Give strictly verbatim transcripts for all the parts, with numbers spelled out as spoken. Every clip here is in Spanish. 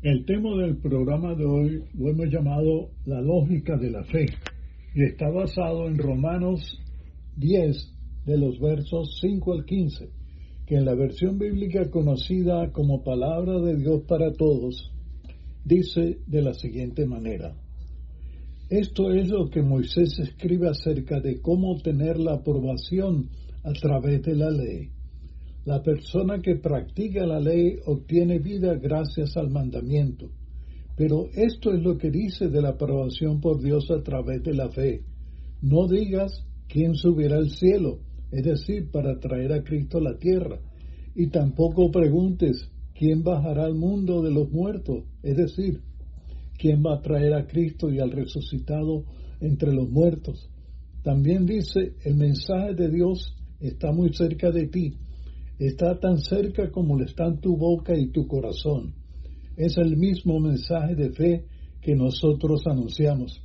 El tema del programa de hoy lo hemos llamado La lógica de la fe y está basado en Romanos diez, de los versos cinco al quince, que en la versión bíblica conocida como Palabra de Dios para Todos, dice de la siguiente manera: Esto es lo que Moisés escribe acerca de cómo tener la aprobación a través de la ley. La persona que practica la ley obtiene vida gracias al mandamiento. Pero esto es lo que dice de la aprobación por Dios a través de la fe. No digas quién subirá al cielo, es decir, para traer a Cristo a la tierra. Y tampoco preguntes quién bajará al mundo de los muertos, es decir, quién va a traer a Cristo y al resucitado entre los muertos. También dice, el mensaje de Dios está muy cerca de ti. Está tan cerca como lo está en tu boca y tu corazón. Es el mismo mensaje de fe que nosotros anunciamos.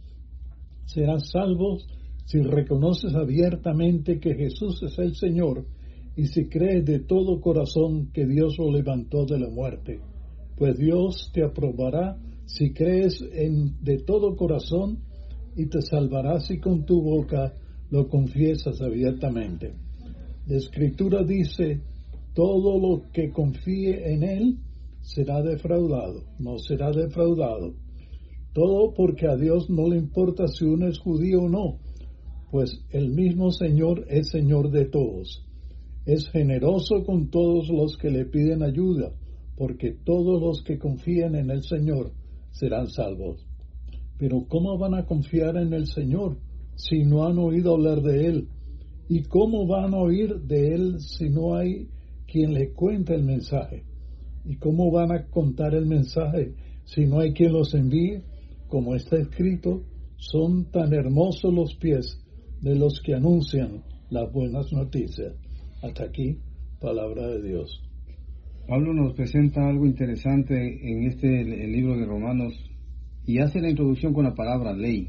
Serás salvos si reconoces abiertamente que Jesús es el Señor y si crees de todo corazón que Dios lo levantó de la muerte. Pues Dios te aprobará si crees en, de todo corazón y te salvará si con tu boca lo confiesas abiertamente. La Escritura dice, todo lo que confíe en Él será defraudado, no será defraudado. Todo porque a Dios no le importa si uno es judío o no, pues el mismo Señor es Señor de todos. Es generoso con todos los que le piden ayuda, porque todos los que confíen en el Señor serán salvos. Pero ¿cómo van a confiar en el Señor si no han oído hablar de Él? ¿Y cómo van a oír de Él si no hay quien le cuente el mensaje? ¿Y cómo van a contar el mensaje si no hay quien los envíe? Como está escrito, son tan hermosos los pies de los que anuncian las buenas noticias. Hasta aquí, palabra de Dios. Pablo nos presenta algo interesante en este el libro de Romanos y hace la introducción con la palabra ley.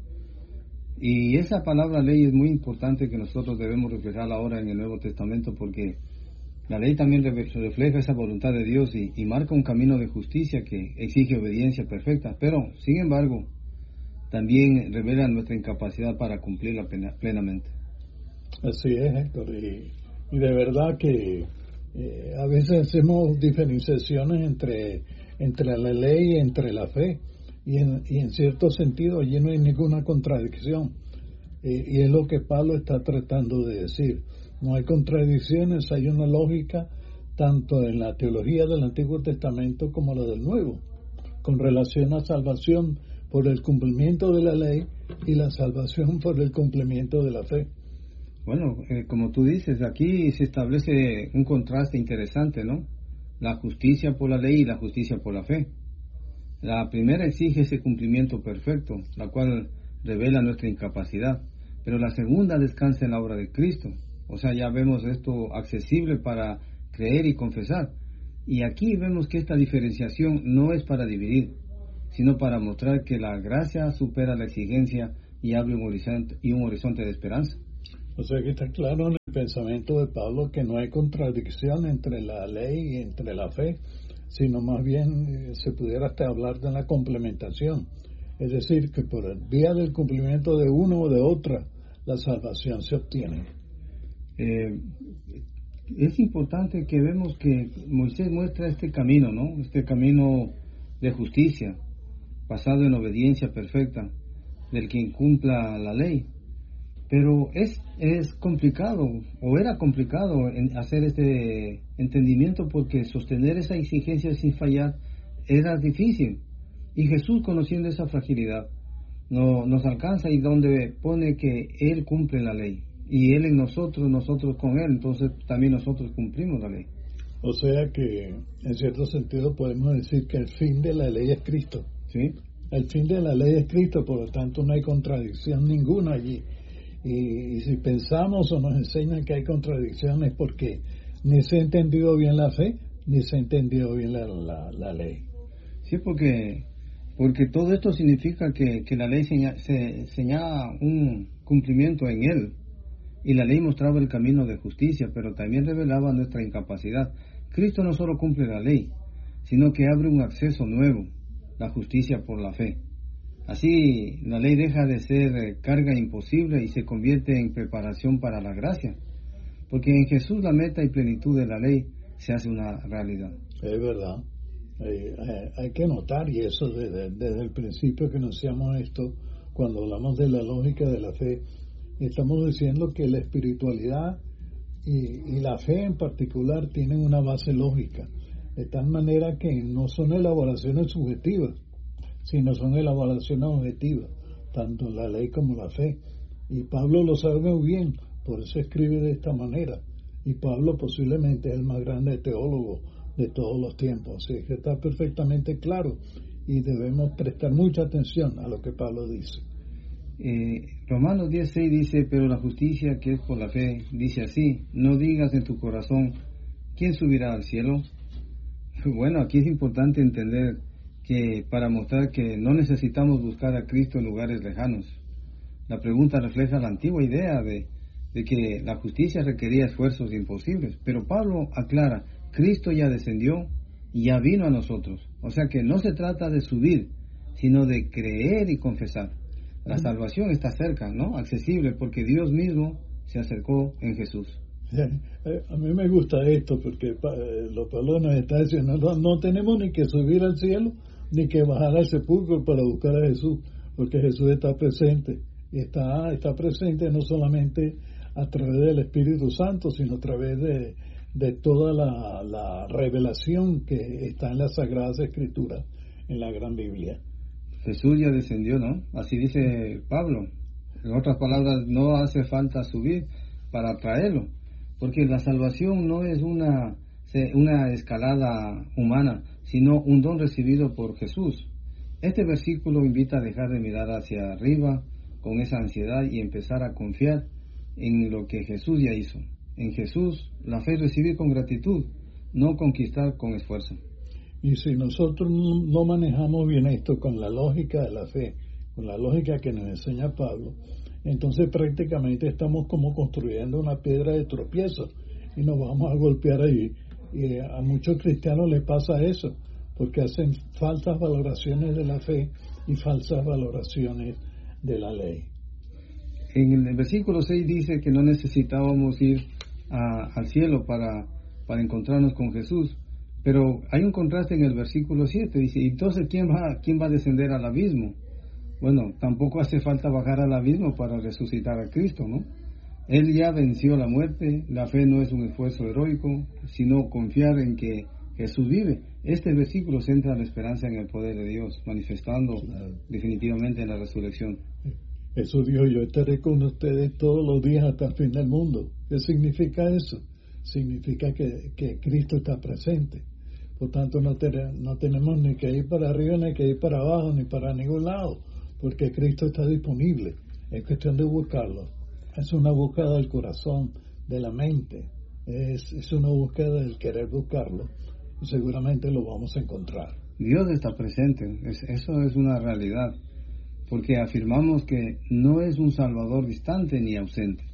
Y esa palabra ley es muy importante que nosotros debemos reflejar ahora en el Nuevo Testamento, porque la ley también refleja esa voluntad de Dios y, y marca un camino de justicia que exige obediencia perfecta, pero sin embargo también revela nuestra incapacidad para cumplirla plenamente. Así es, Héctor, y, y de verdad que eh, a veces hacemos diferenciaciones entre, entre la ley y entre la fe, y en, y en cierto sentido allí no hay ninguna contradicción, eh, y es lo que Pablo está tratando de decir. No hay contradicciones, hay una lógica tanto en la teología del Antiguo Testamento como la del Nuevo, con relación a salvación por el cumplimiento de la ley y la salvación por el cumplimiento de la fe. Bueno, eh, como tú dices, aquí se establece un contraste interesante, ¿no? La justicia por la ley y la justicia por la fe. La primera exige ese cumplimiento perfecto, la cual revela nuestra incapacidad, pero la segunda descansa en la obra de Cristo. O sea, ya vemos esto accesible para creer y confesar. Y aquí vemos que esta diferenciación no es para dividir, sino para mostrar que la gracia supera la exigencia y abre un horizonte, y un horizonte de esperanza. O sea que está claro en el pensamiento de Pablo que no hay contradicción entre la ley y entre la fe, sino más bien eh, se pudiera hasta hablar de una complementación. Es decir, que por vía del cumplimiento de uno o de otra, la salvación se obtiene. Eh, es importante que vemos que Moisés muestra este camino, ¿no? Este camino de justicia, basado en obediencia perfecta del quien cumpla la ley. Pero es, es complicado, o era complicado en hacer este entendimiento, porque sostener esa exigencia sin fallar era difícil. Y Jesús, conociendo esa fragilidad, no, nos alcanza y donde pone que Él cumple la ley. Y Él en nosotros, nosotros con Él, entonces también nosotros cumplimos la ley. O sea que, en cierto sentido, podemos decir que el fin de la ley es Cristo. ¿Sí? El fin de la ley es Cristo, por lo tanto no hay contradicción ninguna allí. Y, y si pensamos o nos enseñan que hay contradicciones, porque ni se ha entendido bien la fe, ni se ha entendido bien la, la, la ley. Sí, porque, porque todo esto significa que, que la ley señala, se, señala un cumplimiento en Él. Y la ley mostraba el camino de justicia, pero también revelaba nuestra incapacidad. Cristo no solo cumple la ley, sino que abre un acceso nuevo, la justicia por la fe. Así, la ley deja de ser carga imposible y se convierte en preparación para la gracia, porque en Jesús la meta y plenitud de la ley se hace una realidad. Es verdad. Eh, eh, hay que notar, y eso desde, desde el principio que anunciamos esto, cuando hablamos de la lógica de la fe, estamos diciendo que la espiritualidad y, y la fe en particular tienen una base lógica, de tal manera que no son elaboraciones subjetivas, sino son elaboraciones objetivas, tanto la ley como la fe. Y Pablo lo sabe muy bien, por eso escribe de esta manera. Y Pablo posiblemente es el más grande teólogo de todos los tiempos, así que está perfectamente claro y debemos prestar mucha atención a lo que Pablo dice. Eh, Romanos diez seis dice, pero la justicia que es por la fe, dice así, no digas en tu corazón, ¿quién subirá al cielo? Bueno, aquí es importante entender que para mostrar que no necesitamos buscar a Cristo en lugares lejanos. La pregunta refleja la antigua idea de, de que la justicia requería esfuerzos imposibles, pero Pablo aclara, Cristo ya descendió y ya vino a nosotros. O sea que no se trata de subir, sino de creer y confesar. La salvación está cerca, ¿no? Accesible, porque Dios mismo se acercó en Jesús. A mí me gusta esto, porque lo Pablo nos está diciendo, no, no tenemos ni que subir al cielo, ni que bajar al sepulcro para buscar a Jesús, porque Jesús está presente. Y está, está presente no solamente a través del Espíritu Santo, sino a través de, de toda la, la revelación que está en las Sagradas Escrituras, en la Gran Biblia. Jesús ya descendió, ¿no? Así dice Pablo. En otras palabras, no hace falta subir para traerlo, porque la salvación no es una, una escalada humana, sino un don recibido por Jesús. Este versículo invita a dejar de mirar hacia arriba con esa ansiedad y empezar a confiar en lo que Jesús ya hizo. En Jesús, la fe es recibir con gratitud, no conquistar con esfuerzo. Y si nosotros no manejamos bien esto con la lógica de la fe, con la lógica que nos enseña Pablo, entonces prácticamente estamos como construyendo una piedra de tropiezo y nos vamos a golpear ahí. Y a muchos cristianos les pasa eso, porque hacen falsas valoraciones de la fe y falsas valoraciones de la ley. En el versículo seis dice que no necesitábamos ir a, al cielo para, para encontrarnos con Jesús. Pero hay un contraste en el versículo siete, dice, entonces ¿quién va, quién va a descender al abismo? Bueno, tampoco hace falta bajar al abismo para resucitar a Cristo, ¿no? Él ya venció la muerte, la fe no es un esfuerzo heroico, sino confiar en que Jesús vive. Este versículo centra la esperanza en el poder de Dios, manifestando claro, definitivamente en la resurrección. Jesús dijo, yo estaré con ustedes todos los días hasta el fin del mundo. ¿Qué significa eso? Significa que, que Cristo está presente. Por tanto, no, te, no tenemos ni que ir para arriba, ni que ir para abajo, ni para ningún lado, porque Cristo está disponible. Es cuestión de buscarlo. Es una búsqueda del corazón, de la mente. Es, es una búsqueda del querer buscarlo. Y seguramente lo vamos a encontrar. Dios está presente. Es, eso es una realidad. Porque afirmamos que no es un Salvador distante ni ausente.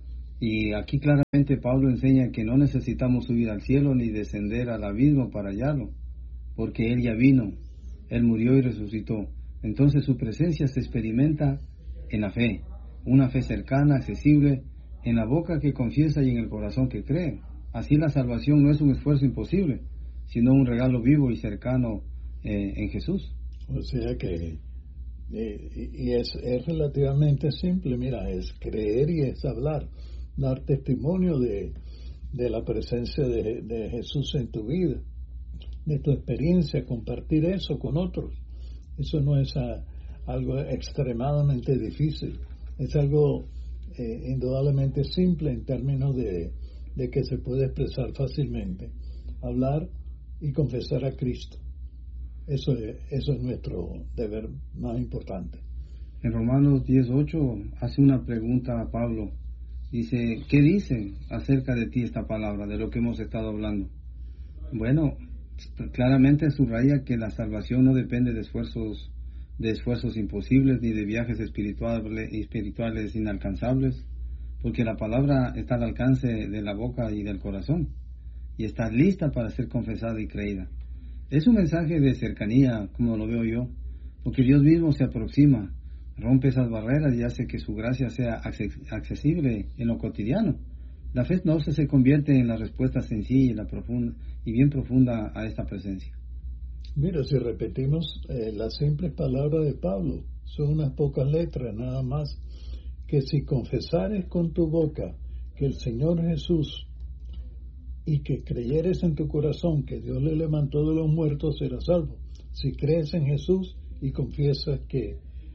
Y aquí claramente Pablo enseña que no necesitamos subir al cielo ni descender al abismo para hallarlo, porque Él ya vino, Él murió y resucitó. Entonces su presencia se experimenta en la fe, una fe cercana, accesible, en la boca que confiesa y en el corazón que cree. Así la salvación no es un esfuerzo imposible, sino un regalo vivo y cercano eh, en Jesús. O sea que, eh, y es, es relativamente simple, mira, es creer y es hablar. Dar testimonio de, de la presencia de, de Jesús en tu vida, de tu experiencia, compartir eso con otros. Eso no es a, algo extremadamente difícil, es algo eh, indudablemente simple en términos de, de que se puede expresar fácilmente. Hablar y confesar a Cristo. Eso es, eso es nuestro deber más importante. En Romanos diez ocho hace una pregunta a Pablo. Dice, ¿qué dice acerca de ti esta palabra, de lo que hemos estado hablando? Bueno, claramente subraya que la salvación no depende de esfuerzos, de esfuerzos imposibles ni de viajes espirituales, espirituales inalcanzables, porque la palabra está al alcance de la boca y del corazón y está lista para ser confesada y creída. Es un mensaje de cercanía, como lo veo yo, porque Dios mismo se aproxima, rompe esas barreras y hace que su gracia sea accesible en lo cotidiano. La fe no se convierte en la respuesta sencilla y, la profunda, y bien profunda a esta presencia. Mira, si repetimos eh, las simples palabras de Pablo, son unas pocas letras nada más, que si confesares con tu boca que el Señor Jesús y que creyeres en tu corazón que Dios le levantó de los muertos, serás salvo. Si crees en Jesús y confiesas que,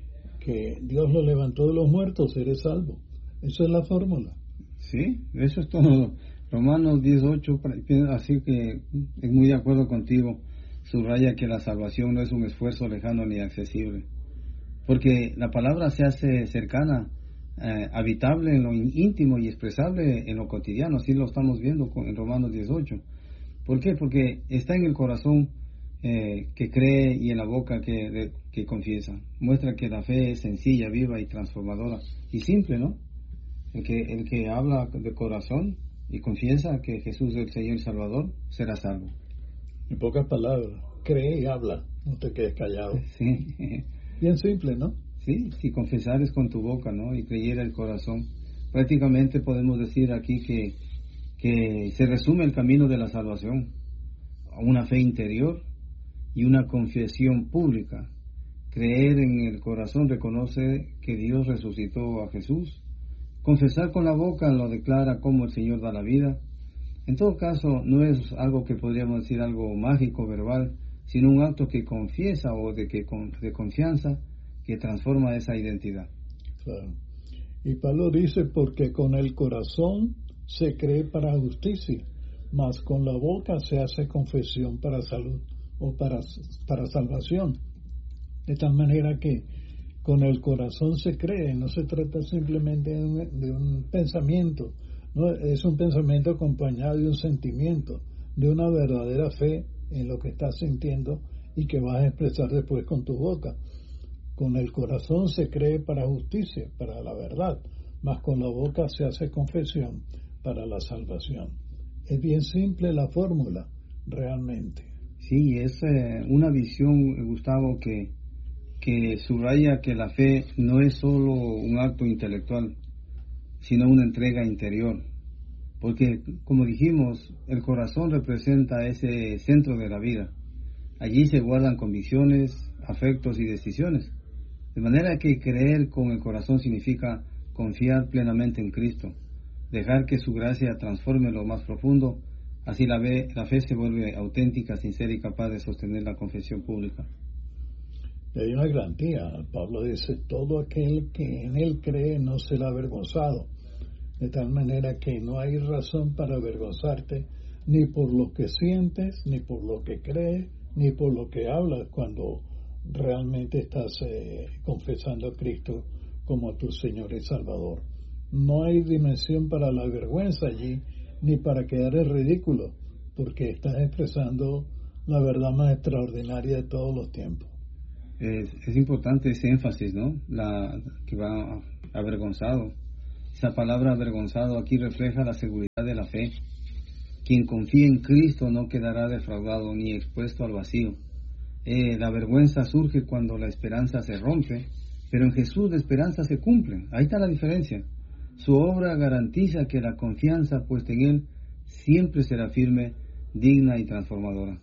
que Dios lo levantó de los muertos, eres salvo. Esa es la fórmula. Sí, eso es todo. Romanos diez ocho, así que es muy de acuerdo contigo. Subraya que la salvación no es un esfuerzo lejano ni accesible, porque la palabra se hace cercana, eh, habitable en lo íntimo y expresable en lo cotidiano. Así lo estamos viendo en Romanos diez ocho. ¿Por qué? Porque está en el corazón eh, que cree y en la boca que, de, que confiesa. Muestra que la fe es sencilla, viva y transformadora y simple, ¿no? El que, el que habla de corazón y confiesa que Jesús es el Señor y Salvador, será salvo. En pocas palabras, cree y habla, no te quedes callado. Sí. Bien simple, ¿no? Sí, si confesares con tu boca, ¿no? Y creyera el corazón. Prácticamente podemos decir aquí que, que se resume el camino de la salvación. Una fe interior y una confesión pública. Creer en el corazón reconoce que Dios resucitó a Jesús. Confesar con la boca lo declara como el Señor da la vida. En todo caso, no es algo que podríamos decir algo mágico, verbal, sino un acto que confiesa o de, que, de confianza que transforma esa identidad. Claro. Y Pablo dice, porque con el corazón se cree para justicia, mas con la boca se hace confesión para salud o para, para salvación. De tal manera que con el corazón se cree, no se trata simplemente de un, de un pensamiento, no, es un pensamiento acompañado de un sentimiento, de una verdadera fe en lo que estás sintiendo y que vas a expresar después con tu boca. Con el corazón se cree para justicia, para la verdad, mas con la boca se hace confesión para la salvación. Es bien simple la fórmula, realmente. Sí, es eh, una visión, Gustavo, que, que subraya que la fe no es solo un acto intelectual, sino una entrega interior. Porque, como dijimos, el corazón representa ese centro de la vida. Allí se guardan convicciones, afectos y decisiones. De manera que creer con el corazón significa confiar plenamente en Cristo, dejar que su gracia transforme lo más profundo. Así la, ve, la fe se vuelve auténtica, sincera y capaz de sostener la confesión pública. Hay una garantía. Pablo dice, todo aquel que en él cree no será avergonzado. De tal manera que no hay razón para avergonzarte, ni por lo que sientes, ni por lo que crees, ni por lo que hablas cuando realmente estás eh, confesando a Cristo como tu Señor y Salvador. No hay dimensión para la vergüenza allí, ni para quedar en ridículo, porque estás expresando la verdad más extraordinaria de todos los tiempos. Es, es importante ese énfasis, ¿no? La que va avergonzado. Esa palabra avergonzado aquí refleja la seguridad de la fe. Quien confía en Cristo no quedará defraudado ni expuesto al vacío. Eh, la vergüenza surge cuando la esperanza se rompe, pero en Jesús la esperanza se cumple. Ahí está la diferencia. Su obra garantiza que la confianza puesta en Él siempre será firme, digna y transformadora.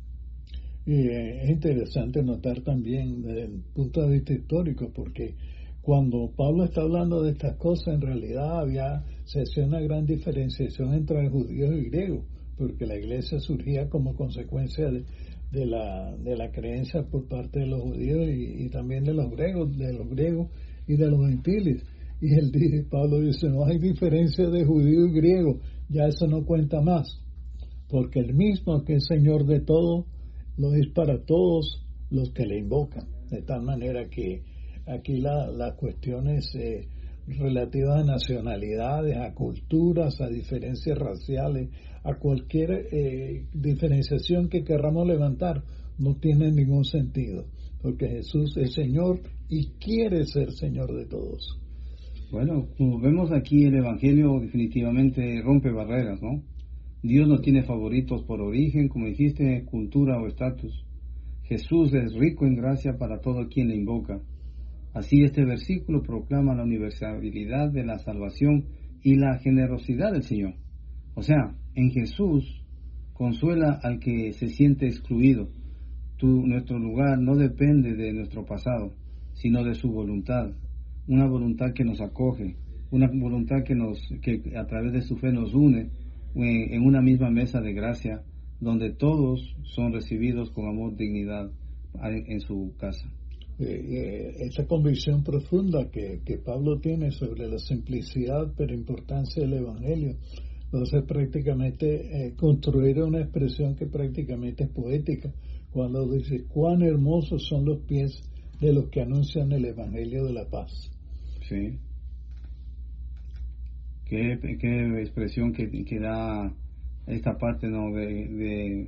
Y eh, es interesante notar también desde el punto de vista histórico, porque cuando Pablo está hablando de estas cosas, en realidad había, se hacía una gran diferenciación entre judíos y griegos, porque la iglesia surgía como consecuencia de, de la de la creencia por parte de los judíos y, y también de los griegos, de los griegos y de los gentiles. Y él dice, Pablo dice, no hay diferencia de judío y griego, ya eso no cuenta más, porque el mismo que es Señor de todo, lo es para todos los que le invocan, de tal manera que aquí la, las cuestiones eh, relativas a nacionalidades, a culturas, a diferencias raciales, a cualquier eh, diferenciación que querramos levantar, no tiene ningún sentido, porque Jesús es Señor y quiere ser Señor de todos. Bueno, como vemos aquí, el Evangelio definitivamente rompe barreras, ¿no? Dios no tiene favoritos por origen, como dijiste, cultura o estatus. Jesús es rico en gracia para todo quien le invoca. Así este versículo proclama la universalidad de la salvación y la generosidad del Señor. O sea, en Jesús consuela al que se siente excluido. Tu, nuestro lugar no depende de nuestro pasado, sino de su voluntad. Una voluntad que nos acoge, una voluntad que, nos, que a través de su fe nos une en, en una misma mesa de gracia, donde todos son recibidos con amor, dignidad en, en su casa. Eh, eh, esa convicción profunda que, que Pablo tiene sobre la simplicidad pero importancia del Evangelio, entonces prácticamente eh, construir una expresión que prácticamente es poética, cuando dice cuán hermosos son los pies de los que anuncian el Evangelio de la paz. Sí. Qué, qué expresión que, que da esta parte, ¿no? De, de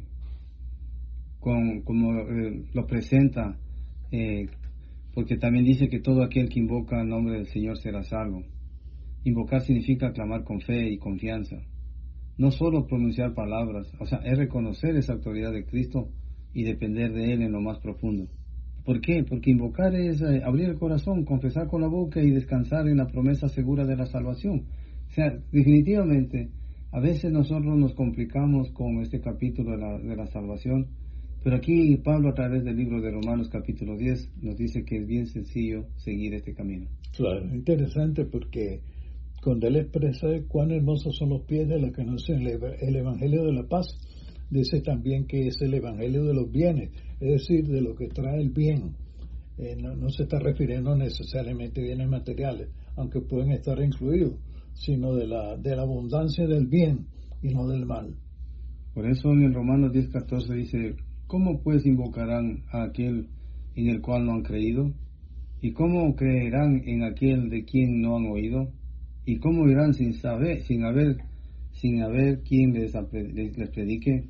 con, como eh, lo presenta, eh, porque también dice que todo aquel que invoca el nombre del Señor será salvo. Invocar significa clamar con fe y confianza, no solo pronunciar palabras, o sea, es reconocer esa autoridad de Cristo y depender de Él en lo más profundo. ¿Por qué? Porque invocar es eh, abrir el corazón, confesar con la boca y descansar en la promesa segura de la salvación. O sea, definitivamente, a veces nosotros nos complicamos con este capítulo de la, de la salvación, pero aquí Pablo, a través del libro de Romanos capítulo diez, nos dice que es bien sencillo seguir este camino. Claro, interesante, porque cuando él expresa cuán hermosos son los pies de los que anuncian el Evangelio de la paz, dice también que es el Evangelio de los bienes, es decir, de lo que trae el bien. Eh, no, no se está refiriendo necesariamente a bienes materiales, aunque pueden estar incluidos, sino de la, de la abundancia del bien y no del mal. Por eso en el Romanos diez catorce dice, ¿cómo pues invocarán a aquel en el cual no han creído? ¿Y cómo creerán en aquel de quien no han oído? ¿Y cómo irán sin saber, sin haber, sin haber quien les, les predique?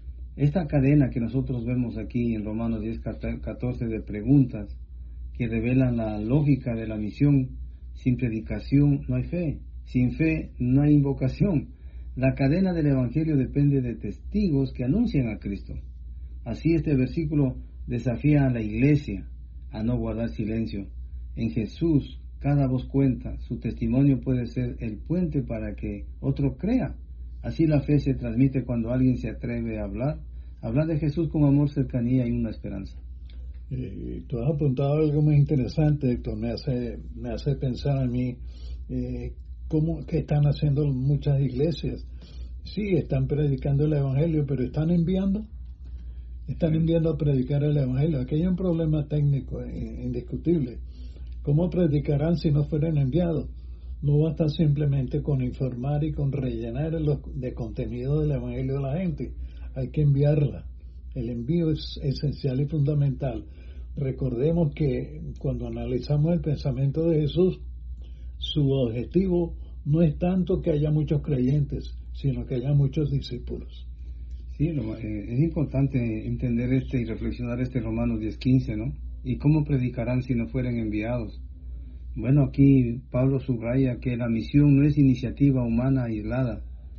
Esta cadena que nosotros vemos aquí en Romanos diez catorce de preguntas que revelan la lógica de la misión, sin predicación no hay fe, sin fe no hay invocación. La cadena del Evangelio depende de testigos que anuncian a Cristo. Así este versículo desafía a la iglesia a no guardar silencio. En Jesús cada voz cuenta, su testimonio puede ser el puente para que otro crea. Así la fe se transmite cuando alguien se atreve a hablar, hablar de Jesús con amor, cercanía y una esperanza. Eh, tú has apuntado algo muy interesante, Héctor, me hace, me hace pensar a mí eh, cómo que están haciendo muchas iglesias. Sí, están predicando el Evangelio, pero están enviando, están enviando a predicar el Evangelio. Aquí hay un problema técnico eh, indiscutible. ¿Cómo predicarán si no fueran enviados? No basta simplemente con informar y con rellenar los, de contenido del Evangelio a la gente. Hay que enviarla. El envío es esencial y fundamental. Recordemos que cuando analizamos el pensamiento de Jesús, su objetivo no es tanto que haya muchos creyentes, sino que haya muchos discípulos. Sí, lo, eh, es importante entender este y reflexionar este Romanos diez quince, ¿no? ¿Y cómo predicarán si no fueren enviados? Bueno, aquí Pablo subraya que la misión no es iniciativa humana aislada,